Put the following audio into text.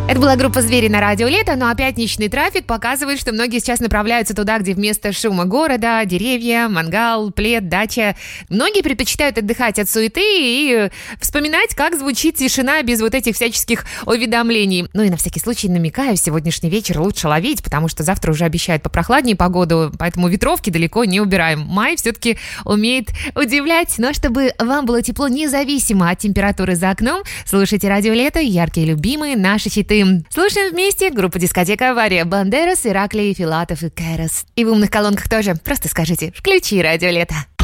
Это была группа «Звери» на радио «Лето», ну а пятничный трафик показывает, что многие сейчас направляются туда, где вместо шума города деревья, мангал, плед, дача. Многие предпочитают отдыхать от суеты и вспоминать, как звучит тишина без вот этих всяческих уведомлений. Ну и на всякий случай намекаю, сегодняшний вечер лучше ловить, потому что завтра уже обещают попрохладнее погоду, поэтому ветровки далеко не убираем. Май все-таки умеет удивлять. Но чтобы вам было тепло независимо от температуры за окном, слушайте радио «Лето», яркие любимые, наши хиты. Слушаем вместе группа «Дискотека Авария», Бандерас, Ираклий, Филатов и Кэрос. И в умных колонках тоже. Просто скажите «Включи радио «Лето».